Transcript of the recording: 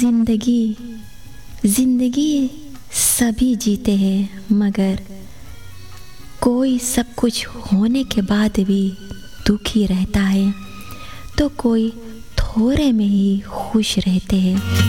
जिंदगी जिंदगी सभी जीते हैं, मगर कोई सब कुछ होने के बाद भी दुखी रहता है, तो कोई थोड़े में ही खुश रहते हैं।